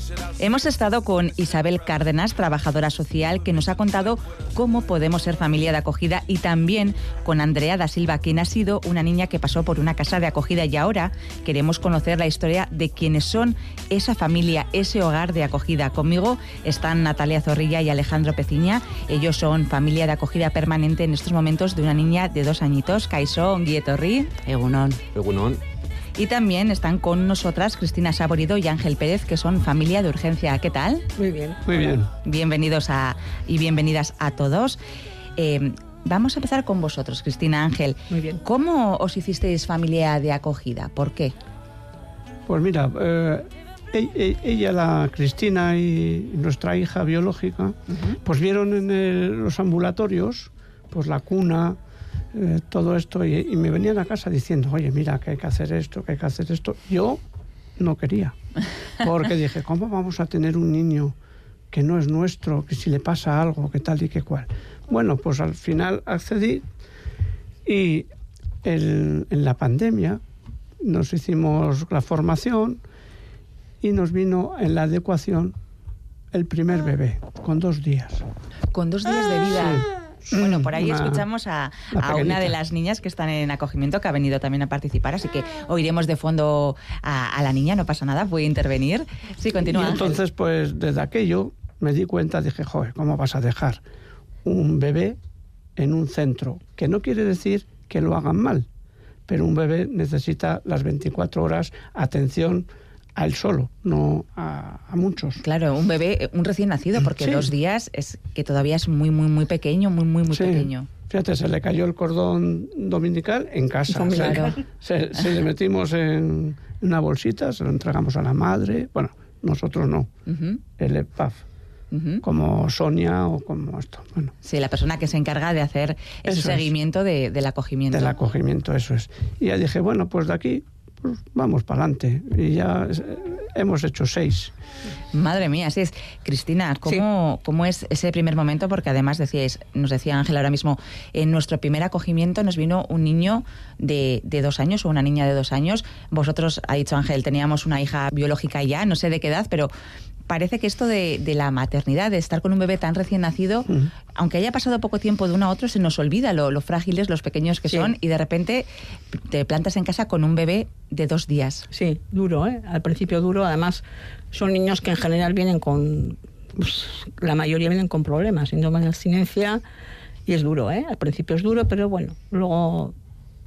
Hemos estado con Isabel Cárdenas, trabajadora social, que nos ha contado cómo podemos ser familia de acogida, y también con Andrea da Silva, quien ha sido una niña que pasó por una casa de acogida, y ahora queremos conocer la historia de quienes son esa familia, ese hogar de acogida. Conmigo están Natalia Zorrilla y Alejandro Peciña. Ellos son familia de acogida permanente en estos momentos de una niña de 2 añitos. Kaixo, ongi etorri. Egunon. Egunon. Y también están con nosotras Cristina Saborido y Ángel Pérez, que son familia de urgencia. ¿Qué tal? Muy bien. Muy bien. Bienvenidos y bienvenidas a todos. Vamos a empezar con vosotros, Cristina, Ángel. Muy bien. ¿Cómo os hicisteis familia de acogida? ¿Por qué? Pues mira, ella, la Cristina y nuestra hija biológica, pues vieron en los ambulatorios, pues la cuna, todo esto, y me venían a casa diciendo, oye, mira, que hay que hacer esto, que hay que hacer esto. Yo no quería, porque dije, ¿cómo vamos a tener un niño que no es nuestro, que si le pasa algo, que tal y que cual? Bueno, pues al final accedí, y en la pandemia nos hicimos la formación y nos vino en la adecuación el primer bebé, con 2 días. Con 2 días de vida. Sí. Bueno, por ahí escuchamos a una de las niñas que están en acogimiento, que ha venido también a participar, así que oiremos de fondo a la niña, no pasa nada, puede intervenir. Sí, continúa. Y entonces, pues desde aquello me di cuenta, dije, joder, ¿cómo vas a dejar un bebé en un centro? Que no quiere decir que lo hagan mal, pero un bebé necesita las 24 horas atención a él solo, no a muchos. Claro, un bebé, un recién nacido, porque sí. 2 días es que todavía es muy, muy, muy pequeño, muy Sí. pequeño. Fíjate, se le cayó el cordón dominical en casa. Claro. Se le metimos en una bolsita, se lo entregamos a la madre. Bueno, nosotros no, el EPAF, como Sonia o como esto. Bueno, sí, la persona que se encarga de hacer ese seguimiento del acogimiento. Del acogimiento, eso es. Y ya dije, bueno, pues de aquí pues vamos para adelante. Y ya hemos hecho 6. Madre mía, así es. Cristina, ¿cómo es ese primer momento? Porque además nos decía Ángel ahora mismo, en nuestro primer acogimiento nos vino un niño de 2 años o una niña de 2 años. Vosotros, ha dicho Ángel, teníamos una hija biológica ya, no sé de qué edad, pero parece que esto de la maternidad, de estar con un bebé tan recién nacido, aunque haya pasado poco tiempo de uno a otro, se nos olvida lo frágiles, los pequeños que son, y de repente te plantas en casa con un bebé de 2 días. Sí, duro, ¿eh? Al principio duro. Además, son niños que en general vienen con... Pues, la mayoría vienen con problemas, síndrome de abstinencia, y es duro, ¿eh? Al principio es duro, pero bueno, luego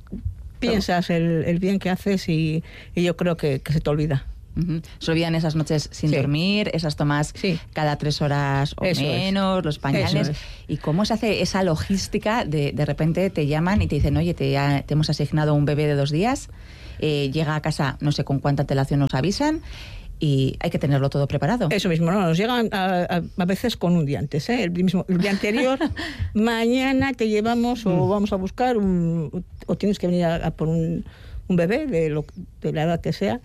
piensas el bien que haces y yo creo que se te olvida. Se olvidan esas noches sin dormir, esas tomas cada 3 horas o menos, los pañales. ¿Y cómo se hace esa logística de repente te llaman y te dicen, oye, te hemos asignado un bebé de 2 días, llega a casa, no sé con cuánta antelación nos avisan, y hay que tenerlo todo preparado? Eso mismo, no, nos llegan a veces con un día antes, ¿eh? El día anterior, mañana te llevamos o vamos a buscar o tienes que venir a por un bebé de la edad que sea,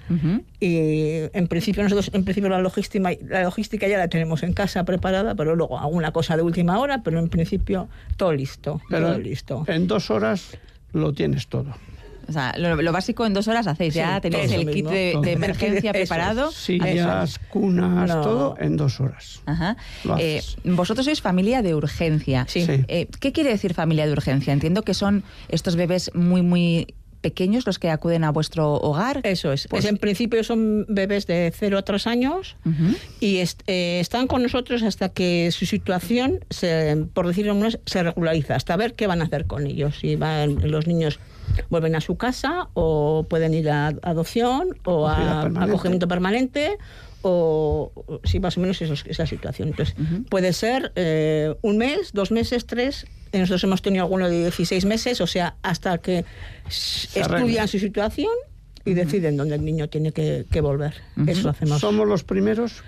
y en principio la logística ya la tenemos en casa preparada, pero luego alguna cosa de última hora, pero en principio todo listo. En 2 horas lo tienes todo. O sea, lo básico en 2 horas hacéis, ya tenéis el kit de emergencia preparado. Sillas, cunas, todo en 2 horas. Ajá. Vosotros sois familia de urgencia. Sí. ¿Qué quiere decir familia de urgencia? Entiendo que son estos bebés muy, muy pequeños los que acuden a vuestro hogar. Eso es. Pues en principio son bebés de 0 a 3 años y están con nosotros hasta que su situación, por decirlo menos, se regulariza, hasta ver qué van a hacer con ellos. Si los niños vuelven a su casa o pueden ir a adopción o a acogimiento permanente, o sí, más o menos esa situación. Entonces, puede ser 1 mes, 2 meses, 3. Nosotros hemos tenido alguno de 16 meses, o sea, hasta que estudian su situación y deciden dónde el niño tiene que volver. Eso hacemos. Somos los primeros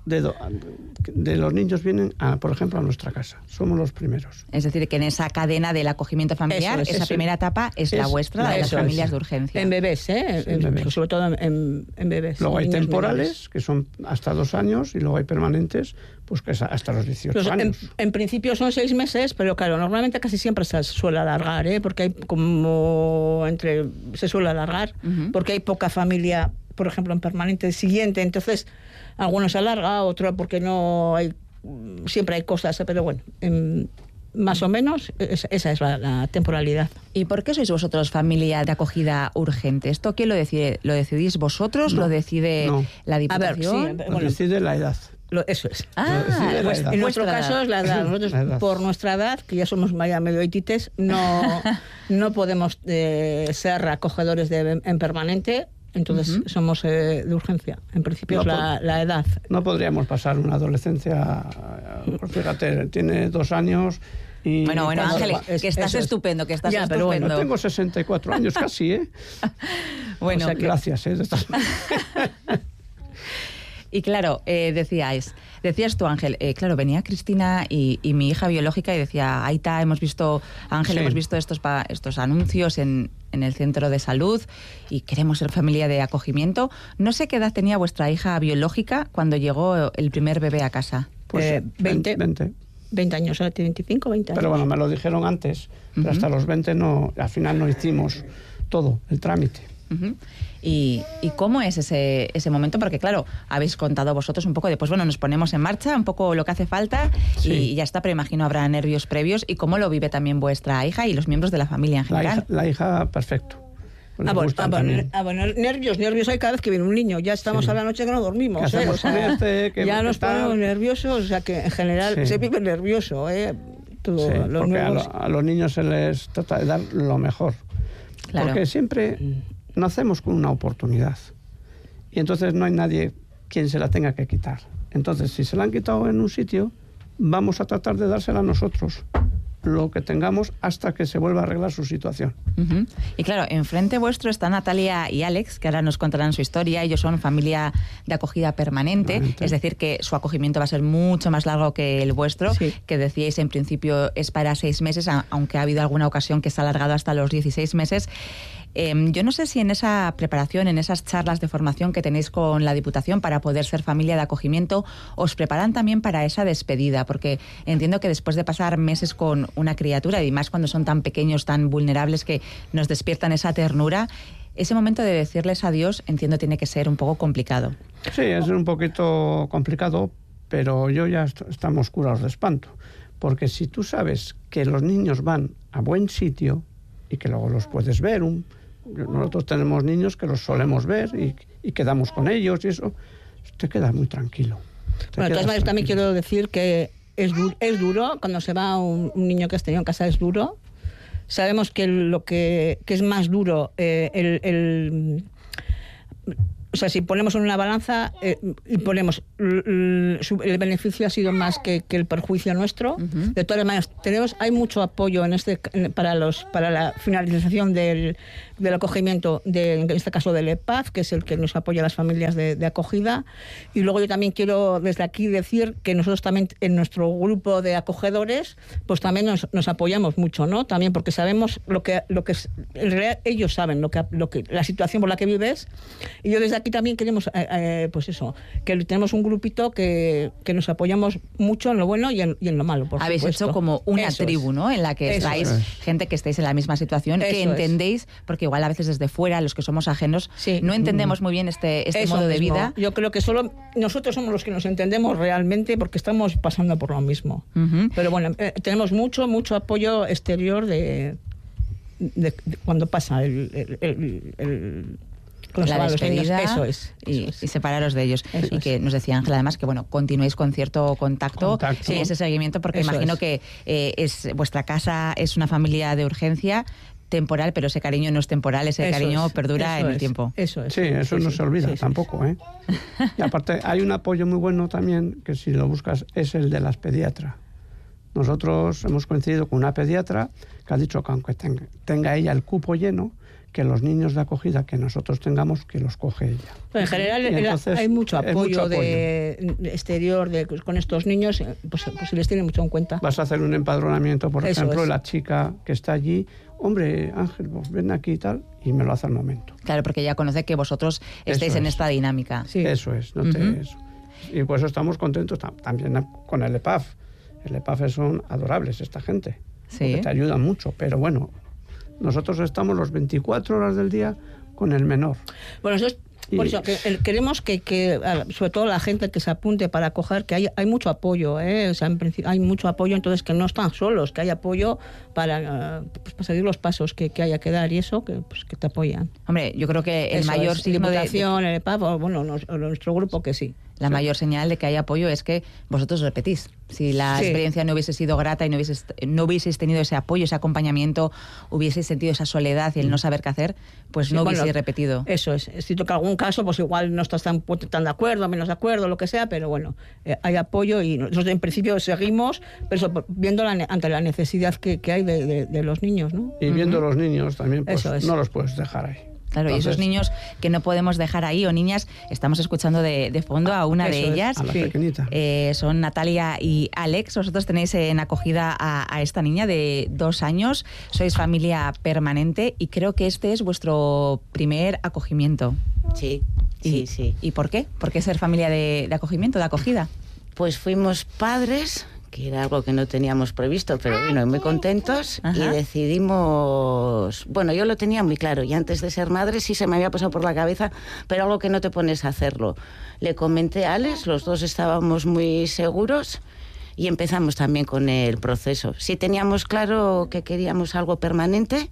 de los niños vienen, por ejemplo, a nuestra casa. Somos los primeros. Es decir, que en esa cadena del acogimiento familiar, esa primera etapa es la vuestra, la de las familias de urgencia. En bebés, sobre todo en bebés. Luego hay temporales, menores, que son hasta 2 años, y luego hay permanentes, pues que es hasta los 18 años. En principio son 6 meses, pero claro, normalmente casi siempre se suele alargar, porque hay se suele alargar, porque hay poca familia, por ejemplo, en permanente siguiente. Entonces, Algunos se alarga, otro porque no hay, siempre hay cosas, pero bueno, más o menos esa es la temporalidad. ¿Y por qué sois vosotros familia de acogida urgente? ¿Esto quién lo decide? ¿Lo decidís vosotros? No, ¿Lo decide la Diputación? Lo decide la edad. Eso es. Pues en nuestro caso es la edad. Nosotros, por nuestra edad, que ya somos medio hitites, no podemos ser acogedores en permanente. Entonces somos de urgencia. En principio es la edad. No podríamos pasar una adolescencia. Fíjate, tiene 2 años. Y bueno, Ángel, que estás estupendo, que estás estupendo. Bueno, tengo 64 años casi, ¿eh? Bueno, o sea, gracias, ¿eh? Y claro, decías tú, Ángel, claro, venía Cristina y mi hija biológica y decía, Aita, hemos visto, Ángel, sí, hemos visto estos anuncios en el centro de salud y queremos ser familia de acogimiento. No sé qué edad tenía vuestra hija biológica cuando llegó el primer bebé a casa. Pues 20 años, ahora tiene 25, 20 años. Pero bueno, me lo dijeron antes, pero hasta los 20 no, al final no hicimos todo, el trámite. ¿Y cómo es ese momento? Porque claro, habéis contado vosotros un poco de, pues bueno, nos ponemos en marcha, un poco lo que hace falta y ya está, pero imagino habrá nervios previos. ¿Y cómo lo vive también vuestra hija y los miembros de la familia en general? La hija perfecto. Bueno, nervios hay cada vez que viene un niño. Ya estamos a la noche que no dormimos. Ya nos ponemos nerviosos, o sea que en general se vive nervioso. Porque a los niños se les trata de dar lo mejor. Claro. Porque siempre nacemos con una oportunidad y entonces no hay nadie quien se la tenga que quitar. Entonces, si se la han quitado en un sitio, vamos a tratar de dársela a nosotros, lo que tengamos hasta que se vuelva a arreglar su situación. Y claro, enfrente vuestro está Natalia y Alex, que ahora nos contarán su historia. Ellos son familia de acogida permanente, es decir, que su acogimiento va a ser mucho más largo que el vuestro, que decíais en principio es para 6 meses, aunque ha habido alguna ocasión que se ha alargado hasta los 16 meses. Yo no sé si en esa preparación, en esas charlas de formación que tenéis con la Diputación para poder ser familia de acogimiento, os preparan también para esa despedida, porque entiendo que después de pasar meses con una criatura, y más cuando son tan pequeños, tan vulnerables, que nos despiertan esa ternura, ese momento de decirles adiós, entiendo, tiene que ser un poco complicado. Sí, es un poquito complicado, pero yo ya estamos curados de espanto, porque si tú sabes que los niños van a buen sitio y que luego los puedes ver, nosotros tenemos niños que los solemos ver y quedamos con ellos y eso, te quedas muy tranquilo. Bueno, de todas maneras también quiero decir que es duro, cuando se va un niño que has tenido en casa es duro. Sabemos que lo que es más duro, o sea, si ponemos en una balanza y ponemos el beneficio ha sido más que el perjuicio nuestro. De todas maneras, hay mucho apoyo para la finalización del acogimiento, en este caso del EPAF, que es el que nos apoya a las familias de acogida. Y luego yo también quiero desde aquí decir que nosotros también en nuestro grupo de acogedores pues también nos apoyamos mucho, ¿no? También porque sabemos lo que es, en realidad ellos saben la situación por la que vives. Y yo desde aquí también queremos, pues eso, que tenemos un grupito que nos apoyamos mucho en lo bueno y en lo malo, por Habéis supuesto. hecho como una tribu, ¿no? En la que estáis gente que estáis en la misma situación, que entendéis, porque igual a veces desde fuera, los que somos ajenos, no entendemos muy bien este modo de vida. Yo creo que solo nosotros somos los que nos entendemos realmente porque estamos pasando por lo mismo. Pero bueno, tenemos mucho apoyo exterior de cuando pasa la despedida, eso es. Y separaros de ellos. Eso y que nos decía Ángela además que bueno, continuéis con cierto contacto. Sí, ese seguimiento, porque eso imagino que vuestra casa es una familia de urgencia temporal, pero ese cariño no es temporal, ese cariño perdura en el tiempo. Eso es. Sí, eso no se olvida tampoco, ¿eh? Y aparte hay un apoyo muy bueno también, que si lo buscas, es el de las pediatras. Nosotros hemos coincidido con una pediatra que ha dicho que aunque tenga ella el cupo lleno, que los niños de acogida que nosotros tengamos, que los coge ella. Pero en general entonces, hay mucho apoyo exterior con estos niños, pues se les tiene mucho en cuenta. Vas a hacer un empadronamiento, por ejemplo, la chica que está allí, hombre, Ángel, pues ven aquí y tal, y me lo hace al momento. Claro, porque ya conoce que vosotros estáis en esta dinámica. Sí. Eso es. Y por eso estamos contentos también con el EPAF. El EPAF son adorables esta gente, porque te ayudan mucho, pero bueno, nosotros estamos los 24 horas del día con el menor. Bueno, nosotros Por eso queremos que sobre todo la gente que se apunte para acoger, que hay mucho apoyo, o sea, en principio hay mucho apoyo, entonces que no están solos, que hay apoyo para seguir los pasos que haya que dar y eso, que te apoyan. Hombre, yo creo que el mayor signo de el EPAP, bueno, nuestro grupo que sí. La mayor señal de que hay apoyo es que vosotros repetís. Si la experiencia no hubiese sido grata y no hubieseis tenido ese apoyo, ese acompañamiento, hubieseis sentido esa soledad y el no saber qué hacer, pues no hubieseis repetido. Eso es. Si toca algún caso, pues igual no estás tan de acuerdo, menos de acuerdo, lo que sea, pero bueno, hay apoyo y nosotros en principio seguimos, pero viendo ante la necesidad que hay de los niños, ¿no? Y viendo los niños también, pues no los puedes dejar ahí. Claro, entonces, y esos niños que no podemos dejar ahí, o niñas, estamos escuchando de fondo a una de ellas. A la pequeñita. Son Natalia y Alex. Vosotros tenéis en acogida a esta niña de 2 años. Sois familia permanente y creo que este es vuestro primer acogimiento. Sí. ¿Y por qué? ¿Por qué ser familia de acogimiento, de acogida? Pues fuimos padres, que era algo que no teníamos previsto, pero bueno, muy contentos. Ajá. Y decidimos... Bueno, yo lo tenía muy claro, y antes de ser madre sí se me había pasado por la cabeza, pero algo que no te pones a hacerlo. Le comenté a Alex, los dos estábamos muy seguros, y empezamos también con el proceso. Sí teníamos claro que queríamos algo permanente,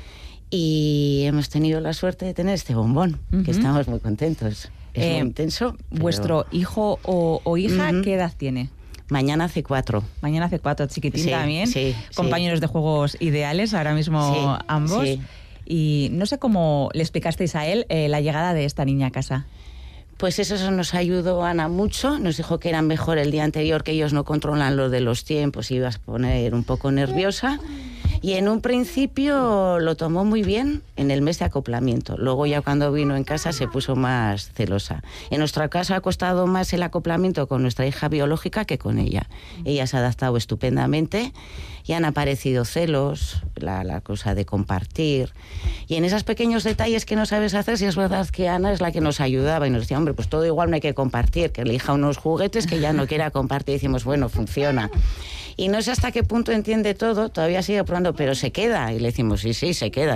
y hemos tenido la suerte de tener este bombón, que estamos muy contentos. Es muy intenso. Pero... ¿Vuestro hijo o hija qué edad tiene? Mañana hace 4. Mañana hace 4, chiquitín también. Sí, compañeros de juegos ideales, ahora mismo ambos. Sí. Y no sé cómo le explicasteis a él la llegada de esta niña a casa. Pues eso nos ayudó Ana mucho, nos dijo que era mejor el día anterior, que ellos no controlan lo de los tiempos y ibas a poner un poco nerviosa. Y en un principio lo tomó muy bien en el mes de acoplamiento. Luego ya cuando vino en casa se puso más celosa. En nuestra casa ha costado más el acoplamiento con nuestra hija biológica que con ella. Ella se ha adaptado estupendamente y han aparecido celos, la cosa de compartir. Y en esos pequeños detalles que no sabes hacer, si es verdad que Ana es la que nos ayudaba y nos decía, hombre, pues todo igual no hay que compartir, que elija unos juguetes que ya no quiera compartir. Y decimos, bueno, funciona. Y no sé hasta qué punto entiende todo, todavía sigue probando, pero se queda. Y le decimos, sí, se queda.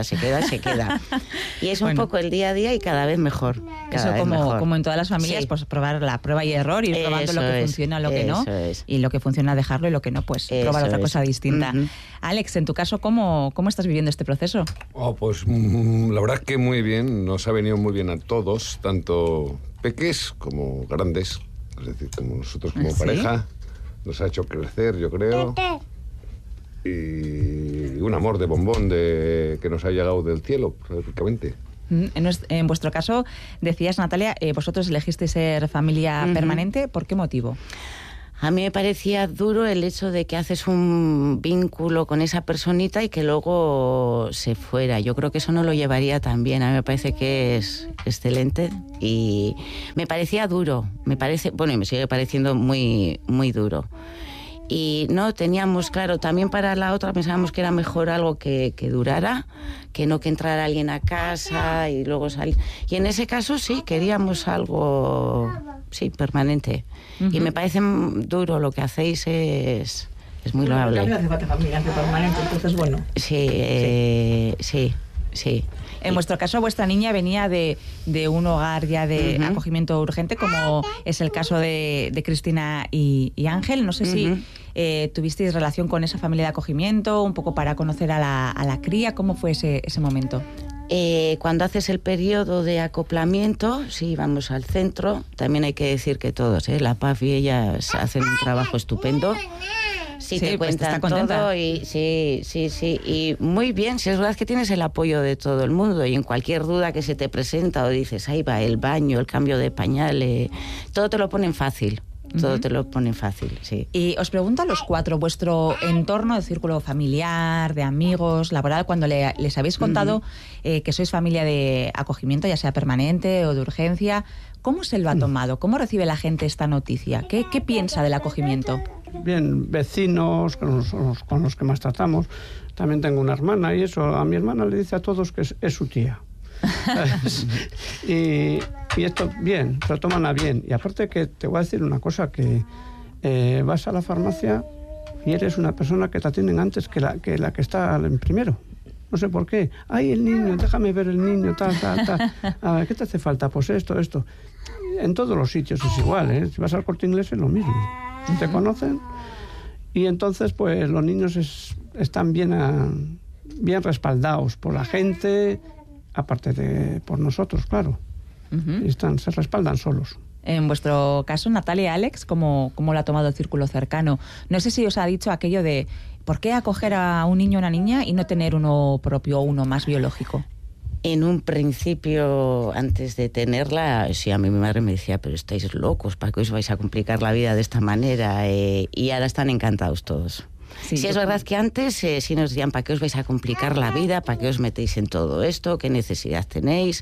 Y es un poco el día a día y cada vez mejor. Eso como en todas las familias, pues probar la prueba y error, ir probando lo que funciona, lo que no. Y lo que funciona dejarlo y lo que no, pues probar otra cosa distinta. Alex, en tu caso, ¿cómo estás viviendo este proceso? Pues la verdad es que muy bien, nos ha venido muy bien a todos, tanto peques como grandes, es decir, como nosotros como pareja. Nos ha hecho crecer, yo creo. Y un amor de bombón que nos ha llegado del cielo, prácticamente. En vuestro caso, decías, Natalia, vosotros elegisteis ser familia permanente. ¿Por qué motivo? A mí me parecía duro el hecho de que haces un vínculo con esa personita y que luego se fuera. Yo creo que eso no lo llevaría tan bien. A mí me parece que es excelente y me parecía duro. Y me sigue pareciendo muy, muy duro. Y no teníamos claro, también para la otra pensábamos que era mejor algo que durara, que no que entrara alguien a casa y luego salir. Y en ese caso sí, queríamos algo permanente. Y me parece duro lo que hacéis, es muy loable. También hace falta familia permanente, entonces bueno. Sí. En vuestro caso, vuestra niña venía de un hogar ya de acogimiento urgente, como es el caso de Cristina y Ángel. No sé si tuvisteis relación con esa familia de acogimiento, un poco para conocer a la cría. ¿Cómo fue ese momento? Cuando haces el periodo de acoplamiento, sí, vamos al centro. También hay que decir que todos, la PAF y ellas hacen un trabajo estupendo. Sí, te cuentan todo y sí, y muy bien, si es verdad que tienes el apoyo de todo el mundo y en cualquier duda que se te presenta o dices, ahí va, el baño, el cambio de pañales, todo te lo ponen fácil. Todo te lo ponen fácil, sí. Y os pregunto a los 4, vuestro entorno de círculo familiar, de amigos, laboral, cuando les habéis contado que sois familia de acogimiento, ya sea permanente o de urgencia, ¿cómo se lo ha tomado? ¿Cómo recibe la gente esta noticia? ¿Qué piensa del acogimiento? Bien, vecinos con los que más tratamos. También tengo una hermana y eso, a mi hermana le dice a todos que es su tía. y esto bien, se lo toman a bien. Y aparte que te voy a decir una cosa, que vas a la farmacia y eres una persona que te atienden antes que la que está en primero. no sé por qué. ¡Ay, el niño! Déjame ver el niño, tal. A ver, ¿qué te hace falta? Pues esto. En todos los sitios es igual, ¿eh? Si vas al Corte Inglés es lo mismo. Te conocen y entonces pues los niños están bien respaldados por la gente, aparte de por nosotros, claro. Y se respaldan solos. En vuestro caso, Natalia, Alex, ¿cómo lo ha tomado el círculo cercano? No sé si os ha dicho aquello de ¿por qué acoger a un niño o una niña y no tener uno propio o uno más biológico? En un principio, antes de tenerla, sí, a mí mi madre me decía, pero estáis locos, ¿para qué os vais a complicar la vida de esta manera? Y ahora están encantados todos. Sí, es verdad que antes sí nos decían, ¿para qué os vais a complicar la vida? ¿Para qué os metéis en todo esto? ¿Qué necesidad tenéis?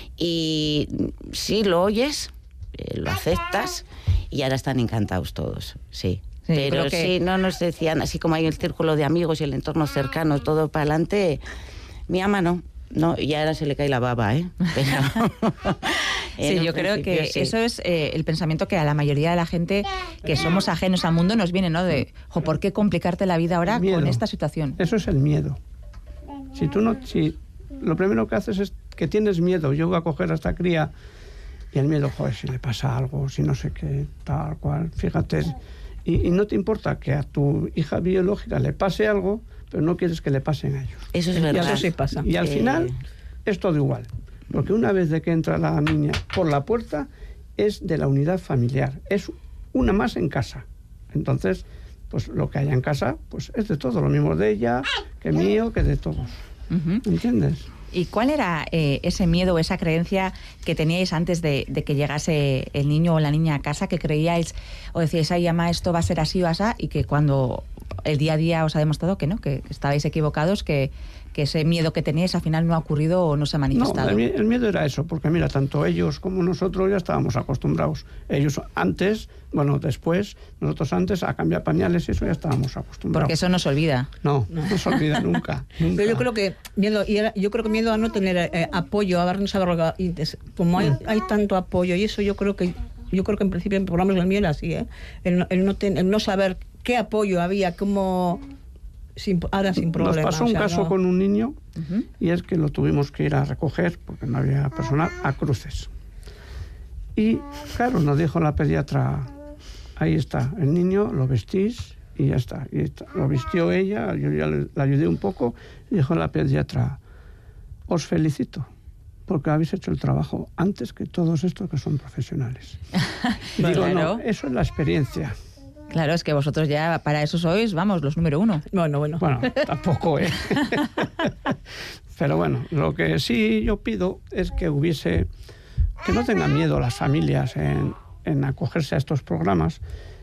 Y sí, lo oyes, lo aceptas y ahora están encantados todos, sí. Pero sí, no nos decían, así como hay el círculo de amigos y el entorno cercano, todo para adelante, mi ama no, y ahora se le cae la baba, ¿eh? Pero sí, yo creo que sí. Eso es el pensamiento que a la mayoría de la gente que somos ajenos al mundo nos viene, ¿no? De, ¿por qué complicarte la vida ahora con esta situación? Eso es el miedo. Si lo primero que haces es que tienes miedo, yo voy a coger a esta cría y el miedo, joder, si le pasa algo, si no sé qué, tal cual, fíjate, y no te importa que a tu hija biológica le pase algo, pero no quieres que le pasen a ellos. Eso es verdad. Eso sí pasa. Y al final es todo igual. Porque una vez de que entra la niña por la puerta, es de la unidad familiar. Es una más en casa. Entonces, pues lo que haya en casa, pues es de todo. Lo mismo de ella, que mío, que de todos. ¿Entiendes? ¿Y cuál era ese miedo o esa creencia que teníais antes de que llegase el niño o la niña a casa, que creíais o decíais, ay, mamá, esto va a ser así o así, y que cuando el día a día os ha demostrado que no, que estabais equivocados, que ese miedo que teníais al final no ha ocurrido o no se ha manifestado? No, el miedo era eso, porque mira, tanto ellos como nosotros ya estábamos acostumbrados. Ellos antes, después, nosotros antes a cambiar pañales y eso ya estábamos acostumbrados. Porque eso no se olvida. No se olvida nunca. Pero yo creo que miedo a no tener apoyo, a habernos abrogado. Como hay tanto apoyo y eso yo creo que en principio por lo menos el mío era así, ¿eh? El no saber qué apoyo había, cómo ahora sin problema. Nos pasó un caso con un niño y es que lo tuvimos que ir a recoger porque no había personal a Cruces. Y claro, nos dijo la pediatra, ahí está, el niño lo vestís y ya está. Lo vistió ella, yo ya le ayudé un poco y dijo la pediatra, os felicito porque habéis hecho el trabajo antes que todos estos que son profesionales. Y digo, claro. No, eso es la experiencia. Claro, es que vosotros ya para eso sois, los número uno. Bueno, tampoco, ¿eh? Pero bueno, lo que sí yo pido es que no tengan miedo las familias en acogerse a estos programas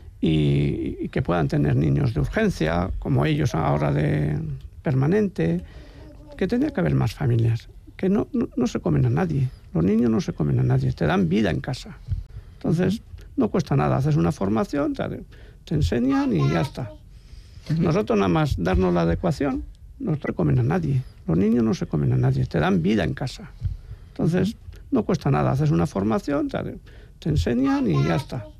y que puedan tener niños de urgencia, como ellos ahora de permanente, que tendría que haber más familias, que no se comen a nadie, los niños no se comen a nadie, te dan vida en casa. Entonces, no cuesta nada, haces una formación, te enseñan y ya está. Nosotros nada más darnos la adecuación, no se comen a nadie. Los niños no se comen a nadie, te dan vida en casa. Entonces, no cuesta nada, haces una formación, te enseñan y ya está.